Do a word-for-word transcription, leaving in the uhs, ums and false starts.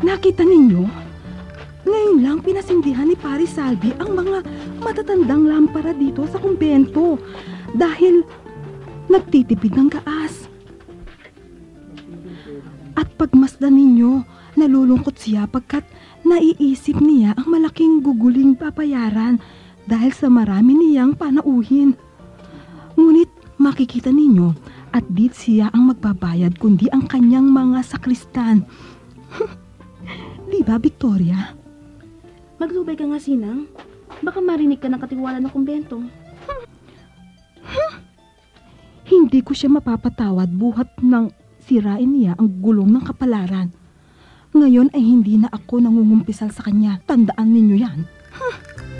Nakita ninyo? Ngayon lang pinasindihan ni Pari Salvi ang mga matatandang lampara dito sa kumbento dahil nagtitipid ng gaas. At pagmasdan ninyo, nalulungkot siya pagkat naiisip niya ang malaking guguling papayaran dahil sa marami niyang panauhin. Ngunit makikita ninyo at di siya ang magbabayad kundi ang kanyang mga sakristan. Di ba, Victoria? Maglubay ka nga, Sinang. Baka marinig ka ng katiwala ng kumbento. Hindi ko siya mapapatawad buhat ng sirain niya ang gulong ng kapalaran. Ngayon ay hindi na ako nangungumpisal sa kanya. Tandaan ninyo yan.